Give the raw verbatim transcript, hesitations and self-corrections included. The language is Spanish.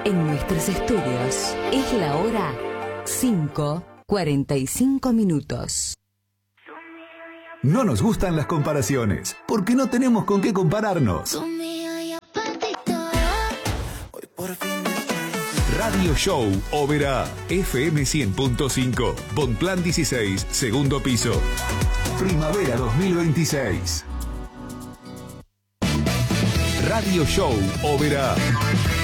En nuestros estudios es la hora cinco cuarenta y cinco minutos. No nos gustan las comparaciones, porque no tenemos con qué compararnos. Radio Show Oberá, F M cien punto cinco, Bonplan dieciséis, segundo piso. Primavera dos mil veintiséis. Radio Show Oberá.